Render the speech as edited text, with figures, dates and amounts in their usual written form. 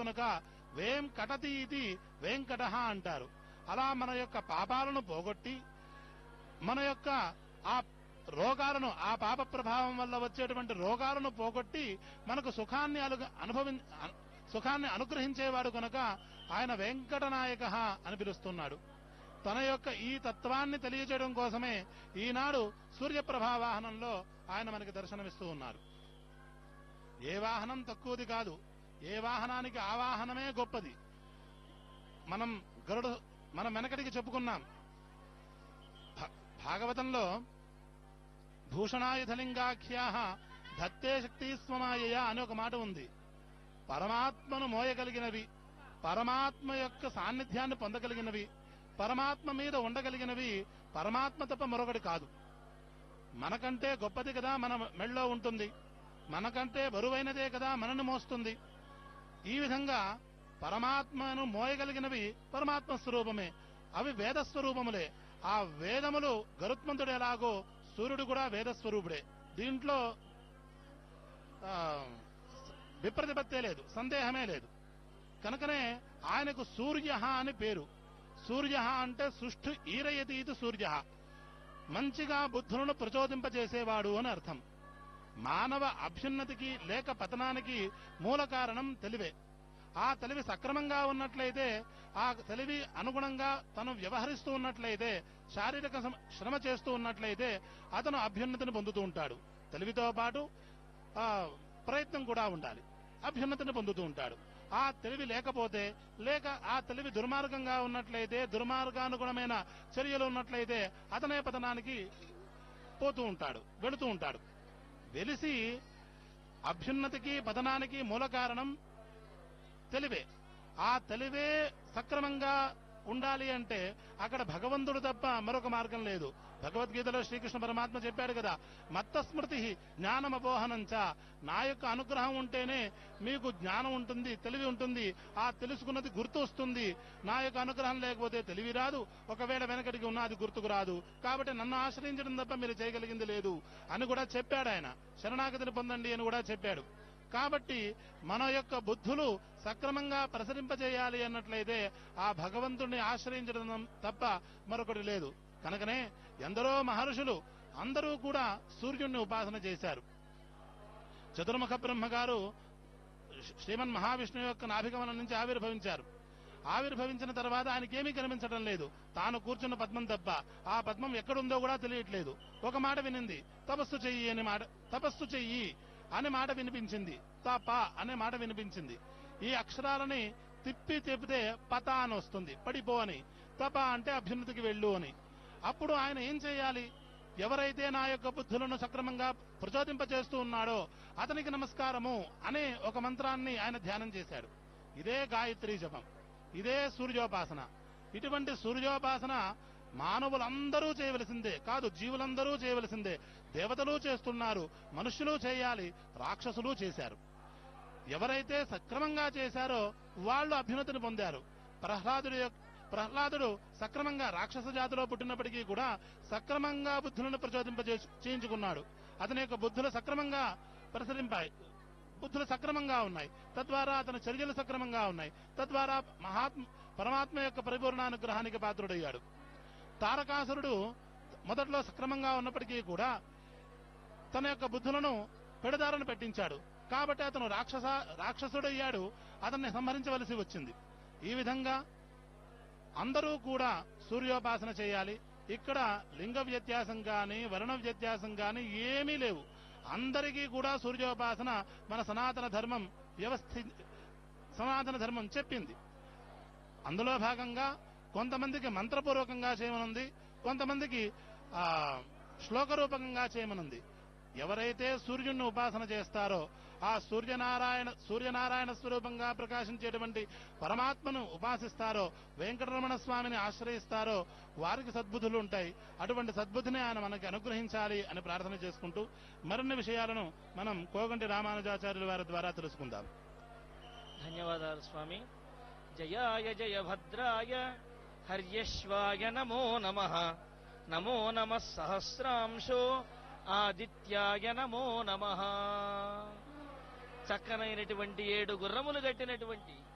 కనుక వేం కటతి ఇది వెంకట అంటారు. అలా మన యొక్క పాపాలను పోగొట్టి మన యొక్క ఆ రోగాలను, ఆ పాప ప్రభావం వల్ల వచ్చేటువంటి రోగాలను పోగొట్టి మనకు సుఖాన్ని అనుగ్రహించేవాడు కనుక ఆయన వెంకటనాయక అని పిలుస్తున్నాడు. తన యొక్క ఈ తత్వాన్ని తెలియజేయడం కోసమే ఈనాడు సూర్యప్రభా వాహనంలో ఆయన మనకి దర్శనమిస్తూ ఉన్నారు. ఏ వాహనం తక్కువది కాదు, ఏ వాహనానికి ఆ వాహనమే గొప్పది. మనం వెనకటికి చెప్పుకున్నాం. భాగవతంలో భూషణాయుధలింగాఖ్యా ధత్తే శక్తి స్వమాయ అని ఒక మాట ఉంది. పరమాత్మను మోయగలిగినవి, పరమాత్మ యొక్క సాన్నిధ్యాన్ని పొందగలిగినవి, పరమాత్మ మీద ఉండగలిగినవి పరమాత్మ తప్ప మరొకటి కాదు. మనకంటే గొప్పది కదా మన మెళ్ళో ఉంటుంది, మనకంటే బరువైనదే కదా మనను మోస్తుంది. ఈ విధంగా పరమాత్మను మోయగలిగినవి పరమాత్మ స్వరూపమే. అవి వేద స్వరూపములే. ఆ వేదములు గరుత్మంతుడు ఎలాగో సూర్యుడు కూడా వేదస్వరూపుడే. దీంట్లో విప్రతిపత్తే లేదు, సందేహమే లేదు. కనుకనే ఆయనకు సూర్య అని పేరు. సూర్య అంటే సుష్ఠు ఈరయతీతి సూర్య, మంచిగా బుద్ధులను ప్రచోదింపజేసేవాడు అని అర్థం. మానవ అభ్యున్నతికి లేక పతనానికి మూల కారణం తెలివే. ఆ తెలివి సక్రమంగా ఉన్నట్లయితే, ఆ తెలివి అనుగుణంగా తను వ్యవహరిస్తూ ఉన్నట్లయితే, శారీరక శ్రమ చేస్తూ ఉన్నట్లయితే అతను అభ్యున్నతిని పొందుతూ ఉంటాడు. తెలివితో పాటు ప్రయత్నం కూడా ఉండాలి, అభ్యున్నతిని పొందుతూ ఉంటాడు. ఆ తెలివి లేకపోతే, లేక ఆ తెలివి దుర్మార్గంగా ఉన్నట్లయితే, దుర్మార్గానుగుణమైన చర్యలు ఉన్నట్లయితే అతనే పతనానికి పోతూ ఉంటాడు, వెళుతూ ఉంటాడు. వెలిసి అభ్యున్నతికి పతనానికి మూల కారణం తెలివే. ఆ తెలివే సక్రమంగా ఉండాలి అంటే అక్కడ భగవంతుడు తప్ప మరొక మార్గం లేదు. భగవద్గీతలో శ్రీకృష్ణ పరమాత్మ చెప్పాడు కదా, మత్తస్మృతి జ్ఞానమపోహనంచ, నా యొక్క అనుగ్రహం ఉంటేనే మీకు జ్ఞానం ఉంటుంది, తెలివి ఉంటుంది, ఆ తెలుసుకున్నది గుర్తు వస్తుంది. నా యొక్క అనుగ్రహం లేకపోతే తెలివి రాదు, ఒకవేళ వెనకటికి ఉన్నది గుర్తుకు రాదు. కాబట్టి నన్ను ఆశ్రయించడం తప్ప మీరు చేయగలిగింది లేదు అని కూడా చెప్పాడు ఆయన. శరణాగతిని పొందండి అని కూడా చెప్పాడు. కాబట్టి మన యొక్క బుద్ధులు సక్రమంగా ప్రసరింపజేయాలి అన్నట్లయితే ఆ భగవంతుణ్ణి ఆశ్రయించడం తప్ప మరొకటి లేదు. కనుకనే ఎందరో మహర్షులు అందరూ కూడా సూర్యుణ్ణి ఉపాసన చేశారు. చతుర్ముఖ బ్రహ్మ గారు శ్రీమన్ మహావిష్ణువు యొక్క నాభిగమనం నుంచి ఆవిర్భవించారు. ఆవిర్భవించిన తర్వాత ఆయనకేమీ కనిపించడం లేదు, తాను కూర్చున్న పద్మం తప్ప. ఆ పద్మం ఎక్కడుందో కూడా తెలియట్లేదు. ఒక మాట వినింది, తపస్సు చెయ్యి అనే మాట వినిపించింది, తప అనే మాట వినిపించింది. ఈ అక్షరాలని తిప్పితే పత అని వస్తుంది, పడిపో అని. తప అంటే అభ్యున్నతికి వెళ్ళు అని. అప్పుడు ఆయన ఏం చేయాలి? ఎవరైతే నా యొక్క బుద్ధులను సక్రమంగా ప్రచోదింపచేస్తూ ఉన్నాడో అతనికి నమస్కారము అనే ఒక మంత్రాన్ని ఆయన ధ్యానం చేశాడు. ఇదే గాయత్రీ జపం, ఇదే సూర్యోపాసన. ఇటువంటి సూర్యోపాసన మానవులందరూ చేయవలసిందే కాదు, జీవులందరూ చేయవలసిందే. దేవతలు చేస్తున్నారు, మనుష్యులు చేయాలి, రాక్షసులు చేశారు. ఎవరైతే సక్రమంగా చేశారో వాళ్ళు అభ్యున్నతిని పొందారు. ప్రహ్లాదుడు సక్రమంగా రాక్షస జాతిలో పుట్టినప్పటికీ కూడా సక్రమంగా బుద్ధులను చేయించుకున్నాడు. అతని యొక్క బుద్ధులు సక్రమంగా బుద్ధులు సక్రమంగా ఉన్నాయి, తద్వారా అతని చర్యలు సక్రమంగా ఉన్నాయి, తద్వారా పరమాత్మ యొక్క పరిపూర్ణానుగ్రహానికి పాత్రుడయ్యాడు. తారకాసురుడు మొదట్లో సక్రమంగా ఉన్నప్పటికీ కూడా తన యొక్క బుద్ధులను పెడదారను పెట్టించాడు. కాబట్టి అతను రాక్షసుడయ్యాడు, అతన్ని సంహరించవలసి వచ్చింది. ఈ విధంగా అందరూ కూడా సూర్యోపాసన చేయాలి. ఇక్కడ లింగ వ్యత్యాసం గాని వర్ణ వ్యత్యాసం గాని ఏమీ లేవు. అందరికీ కూడా సూర్యోపాసన మన సనాతన ధర్మం చెప్పింది. అందులో భాగంగా కొంతమందికి మంత్రపూర్వకంగా చేయమనుంది, కొంతమందికి శ్లోకరూపకంగా చేయమనుంది. ఎవరైతే సూర్యుడిని ఉపాసన చేస్తారో, ఆ సూర్యనారాయణ స్వరూపంగా ప్రకాశించేటువంటి పరమాత్మను ఉపాసిస్తారో, వెంకటరమణ స్వామిని ఆశ్రయిస్తారో వారికి సద్బుద్ధులు ఉంటాయి. అటువంటి సద్బుద్ధిని ఆయన మనకి అనుగ్రహించాలి అని ప్రార్థన చేసుకుంటూ మరిన్ని విషయాలను మనం కోగంటి రామానుజాచార్యుల వారి ద్వారా తెలుసుకుందాం. ధన్యవాదాలు స్వామి. జయాయ జయ భద్రాయ హర్యశ్వాయ నమో నమః. నమో నమః సహస్రాంశో ఆదిత్యాయ నమో నమః. చక్కనైనటువంటి 7 గుర్రములు గట్టినటువంటి